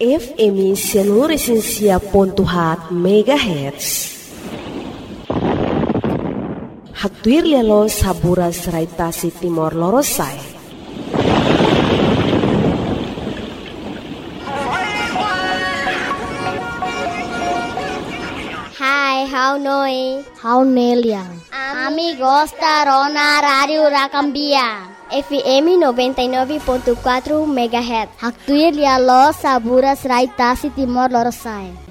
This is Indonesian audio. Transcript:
FM seluruh Resensia Pontuhat Megahertz. Haktuir lelo sabura seraitasi Timor Lorosai. Hai, how noi? How neliang? Amigos da Rona Radio Rakambia. FM 99.4 MHz. Haktuir lialo sabura seraitasi Timor Lorosai.